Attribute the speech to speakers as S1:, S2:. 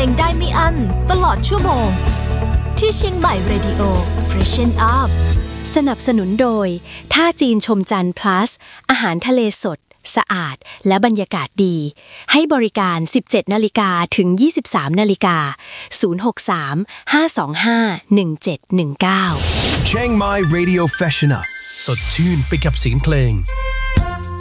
S1: งได้ไม่อั้นตลอดชั่วโมงที่เชียงใหม่ Radio Freshen Up
S2: สนับสนุนโดยท่าจีนชมจันทร์ plus อาหารทะเลสดสะอาดและบรรยากาศดีให้บริการ 17:00 นถึง 23:00 น063 525 1719
S3: Chiang Mai Radio Freshen Up สดชื่นไปกับเสียงเพลง